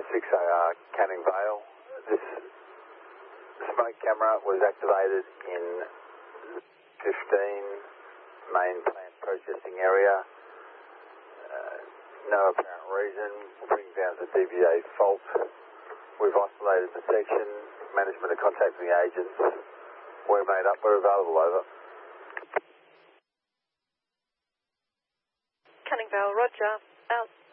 6AR Canning Vale. This smoke camera was activated in 15 main plant processing area. No apparent reason. Bring down the DVA fault. We've isolated the section. Management are contacting the agents. We're made up. We're available. Over. Canning Vale, Roger. Out.